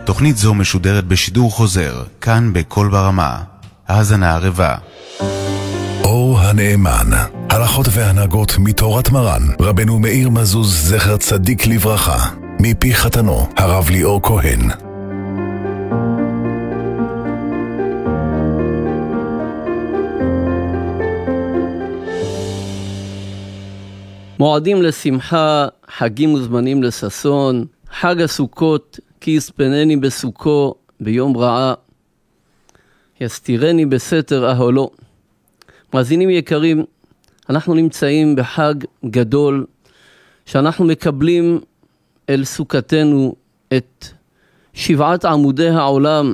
תוכנית זו משודרת בשידור חוזר, כאן בכל ברמה. האזנה ערבה. אור הנאמן, הלכות והנהגות מתורת מרן, רבנו מאיר מזוז זכר צדיק לברכה, מפי חתנו, הרב ליאור כהן. מועדים לשמחה, חגים וזמנים לששון, חג הסוכות, כי יספנני בסוכו ביום רעה, יסתירני בסתר אהלו. מאזינים יקרים, אנחנו נמצאים בחג גדול, שאנחנו מקבלים אל סוכתנו את 7 עמודי העולם.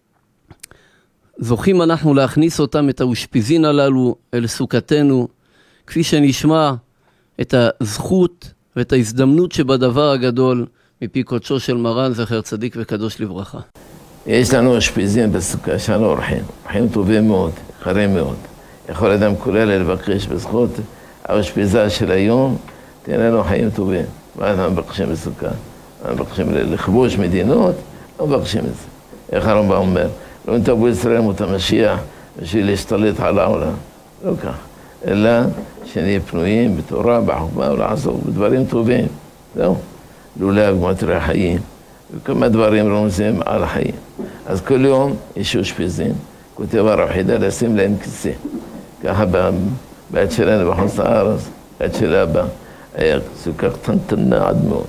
זוכים אנחנו להכניס אותם, את האושפיזין הללו, אל סוכתנו, כפי שנשמע את הזכות ואת ההזדמנות שבדבר הגדול, מפי קודשו של מרן זכר צדיק וקדוש לברכה. יש לנו אושפיזין בסוכה, יש לנו אורחים טובים מאוד, יקרים מאוד. יכול אדם כולל לבקש בזכות האושפיזה של היום, תן לנו חיים טובים. מה אנחנו מבקשים בסוכה? אנחנו מבקשים לכבוש מדינות, לא מבקשים את זה. איך הרמב"ם אומר? לא נתבעו ישראל מות המשיח בשביל להשתלט על העולם. לא כך. אלא שנהיה פנויים בתורה, בחוכמה ולעסוק בדברים טובים. זהו. לולב, מטרי החיים. וכמה דברים רומזים על החיים. אז כל יום יש אושפיזין. כותב הרב חידה לשים להם כיסא. ככה בעת שלנו בחוץ הארץ, בעת של אבא, היה סוכה קטנטנה עד מאוד.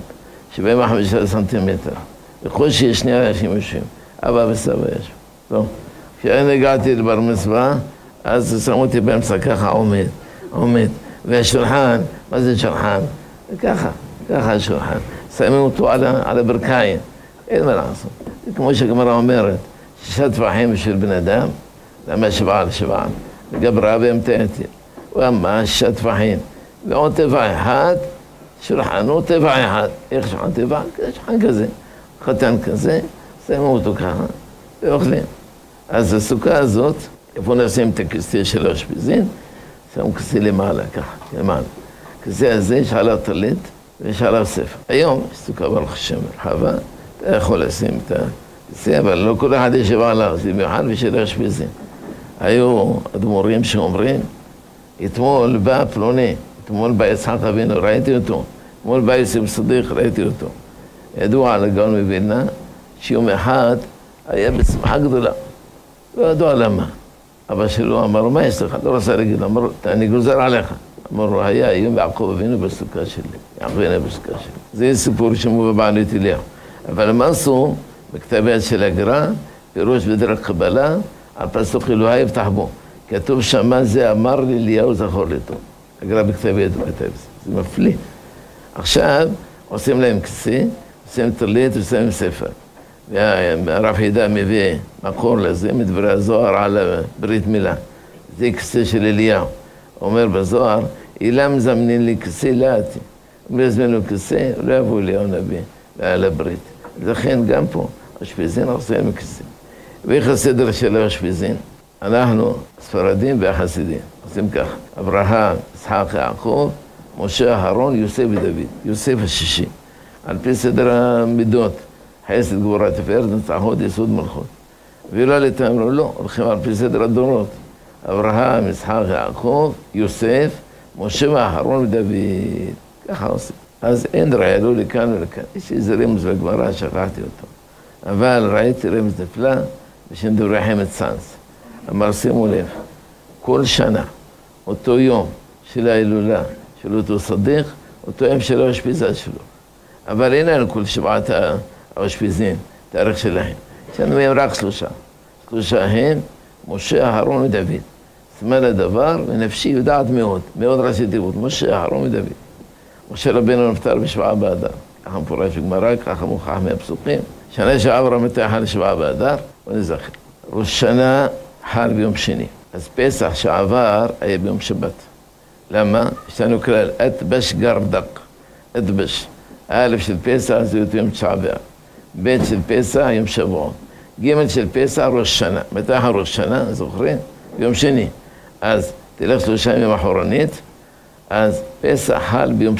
75 סנטימטר. וכל שיש שני אנשים יושבים. אבא וסבא ישב. טוב. כשאני הגעתי לבר מצווה, אז שמו אותי באמצע ככה עומד. והשולחן, מה זה שולחן? ככה השולחן. שמים אותו על הברכיים. אין מה לעשות. כמו שהגמרא אומרת, 6 טפחים בשביל בן אדם, למה 7 על 7. גברה באמתעתי. הוא אמר 6 טפחים. ועוד טבע אחד, שולחן הוא טבע אחד. איך שולחן טבע? שולחן כזה. חתן כזה, שמים אותו ככה, ואוכלים. אז הסוכה הזאת, איפה נשים את הכיסא של האושפיזין? שמו כיסא למעלה, ככה, למעלה. הכיסא הזה יש עליו טלית ויש עליו ספר. היום יש סוכה ברוך השם רחבה, אתה יכול לשים את הכיסא, אבל לא כל אחד ישב עליו, זה במיוחד בשביל האושפיזין. היו אדמו"רים שאומרים, אתמול בא פלוני, אתמול בא יצחק אבינו, ראיתי אותו, אתמול בא יוסף סדיק, ראיתי אותו. ידוע על הגאון מווילנה, שיום אחד היה בשמחה גדולה. לא ידוע למה. אבא שלו אמר, מה יש לך? לא רצה להגיד, אמר, אני גוזר עליך. אמר לו, היה היום יעקב אבינו בסוכה שלי. יעקב אבינו בסוכה שלי. זה סיפור שמובא בעלית אליהו. אבל מה עשו? בכתב יד של הגר"א, פירוש בדרך קבלה, על פסוק אלוהי יבטח בו. כתוב שמה זה אמר לי אליהו זכור לי טוב. הגר"א בכתב יד הוא כתב זה. זה מפליא. עכשיו עושים להם כיסא, עושים טלית ועושים ספר. והרב חידה מביא מקור לזה, מדברי הזוהר על ברית מילה. זה כיסא של אליהו. אומר בזוהר, אילם זמנין לי כיסא לאתי. אם לא יזמינו כיסא, לא יבוא אליהו נביא על הברית. לכן גם פה, אושפיזין עושים מכיסא. ואיך הסדר של האושפיזין? אנחנו ספרדים והחסידים. עושים כך, אברהם, יצחק, יעקב, משה, אהרון, יוסף ודוד. יוסף השישי. על פי סדר המידות. חסד גבורה תפארת נצחות יסוד מלכות. ולא לתאמרו, לא, הולכים על פי סדר הדורות. אברהם, יצחק, יעקב, יוסף, משה ואהרון ודוד. ככה עושים. אז אין ראיה לא לכאן ולכאן. יש איזה רמז בגמרא, שכחתי אותו. אבל ראיתי רמז נפלא בשם דברי חמד צאנז. אמר, שימו לב, כל שנה, אותו יום של ההילולה של אותו צדיק, אותו יום של האושפיזה שלו. אבל אין לנו כל 7 האושפיזין, תאריך שלהם. יש לנו מהם רק 3. 3 הם, משה, אהרון ודוד. סימן הדבר, ונפשי יודעת מאוד, מאוד ראשי תיבות, משה, אהרון ודוד. משה רבנו נפטר ב7 באדר. ככה מפורש בגמרא, ככה מוכח מהפסוקים. שנה שעברה מתי חל 7 באדר, ונזכר. ראש שנה חל ביום שני. אז פסח שעבר היה ביום שבת. למה? יש לנו כלל, אתבש גרדק. אתבש. א' של פסח זה יום 9 באב. ב' של פסח יום שבועות. ג' של פסח ראש שנה. מתי ראש שנה? זוכרים? ביום שני. אז תלך 3 ימים אחורנית, אז פסח חל ביום